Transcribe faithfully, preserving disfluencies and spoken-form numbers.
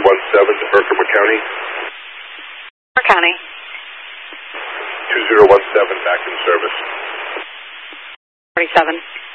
one seven to Herkimer County. Herkimer County. two zero one seven back in service. forty-seven.